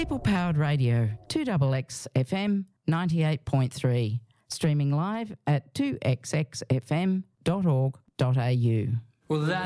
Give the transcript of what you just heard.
People-powered radio, 2XX FM 98.3, streaming live at 2xxfm.org.au. Well, that